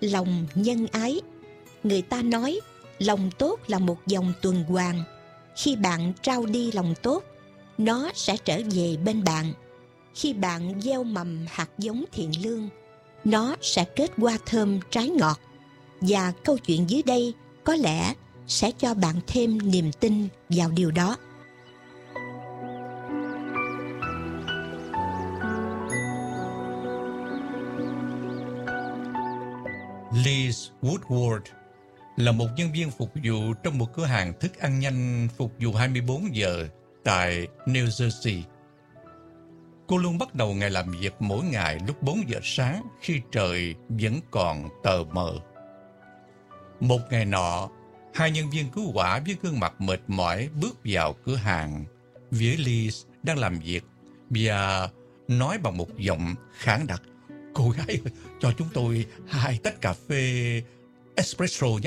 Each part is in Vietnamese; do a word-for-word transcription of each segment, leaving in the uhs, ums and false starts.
lòng nhân ái. Người ta nói lòng tốt là một dòng tuần hoàn. Khi bạn trao đi lòng tốt, nó sẽ trở về bên bạn. Khi bạn gieo mầm hạt giống thiện lương, nó sẽ kết hoa thơm trái ngọt. Và câu chuyện dưới đây có lẽ sẽ cho bạn thêm niềm tin vào điều đó. Liz Woodward là một nhân viên phục vụ trong một cửa hàng thức ăn nhanh phục vụ hai mươi bốn giờ tại New Jersey. Cô luôn bắt đầu ngày làm việc mỗi ngày lúc bốn giờ sáng khi trời vẫn còn tờ mờ. Một ngày nọ, hai nhân viên cứu hỏa với gương mặt mệt mỏi bước vào cửa hàng. Với Liz đang làm việc và nói bằng một giọng khản đặc: "Cô gái ơi, cho chúng tôi hai tách cà phê espresso nhé."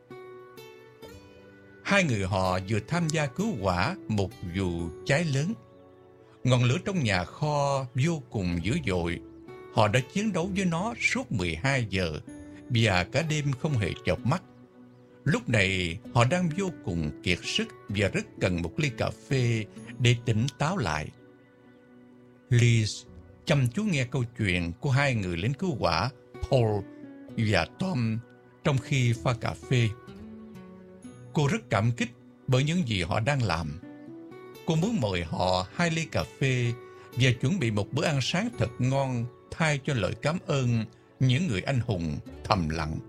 Hai người họ vừa tham gia cứu hỏa một vụ cháy lớn. Ngọn lửa trong nhà kho vô cùng dữ dội. Họ đã chiến đấu với nó suốt mười hai giờ và cả đêm không hề chợp mắt. Lúc này họ đang vô cùng kiệt sức và rất cần một ly cà phê để tỉnh táo lại. Liz chăm chú nghe câu chuyện của hai người lính cứu hỏa Paul và Tom trong khi pha cà phê. Cô rất cảm kích bởi những gì họ đang làm. Cô muốn mời họ hai ly cà phê và chuẩn bị một bữa ăn sáng thật ngon thay cho lời cảm ơn những người anh hùng thầm lặng.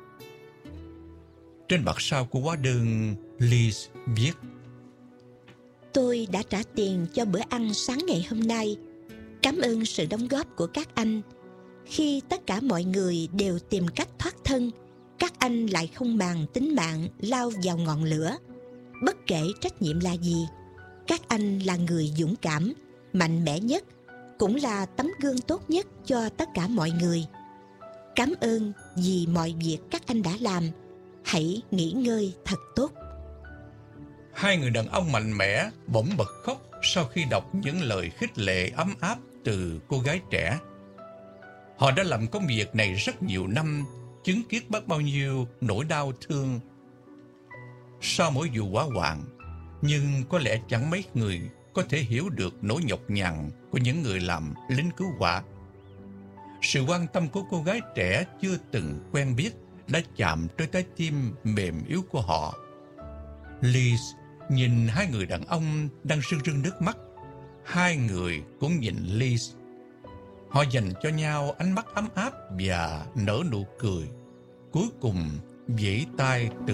Trên mặt sau của hóa đơn, Liz viết: "Tôi đã trả tiền cho bữa ăn sáng ngày hôm nay. Cảm ơn sự đóng góp của các anh. Khi tất cả mọi người đều tìm cách thoát thân, các anh lại không màng tính mạng lao vào ngọn lửa. Bất kể trách nhiệm là gì, các anh là người dũng cảm, mạnh mẽ nhất, cũng là tấm gương tốt nhất cho tất cả mọi người. Cảm ơn vì mọi việc các anh đã làm. Hãy nghỉ ngơi thật tốt." Hai người đàn ông mạnh mẽ bỗng bật khóc sau khi đọc những lời khích lệ ấm áp từ cô gái trẻ. Họ đã làm công việc này rất nhiều năm, chứng kiến biết bao nhiêu nỗi đau thương sau mỗi vụ hỏa hoạn, nhưng có lẽ chẳng mấy người có thể hiểu được nỗi nhọc nhằn của những người làm lính cứu hỏa. Sự quan tâm của cô gái trẻ chưa từng quen biết đã chạm tới trái tim mềm yếu của họ. Liz nhìn hai người đàn ông đang rưng rưng nước mắt. Hai người cũng nhìn Liz. Họ dành cho nhau ánh mắt ấm áp và nở nụ cười. Cuối cùng vẫy tay từ.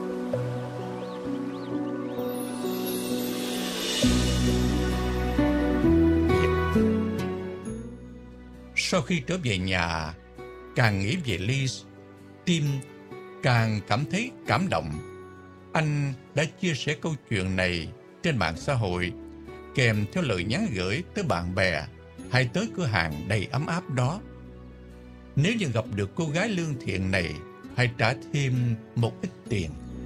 Sau khi trở về nhà, càng nghĩ về Liz, tim càng cảm thấy cảm động. Anh đã chia sẻ câu chuyện này trên mạng xã hội, kèm theo lời nhắn gửi tới bạn bè hay tới cửa hàng đầy ấm áp đó. Nếu như gặp được cô gái lương thiện này, hãy trả thêm một ít tiền.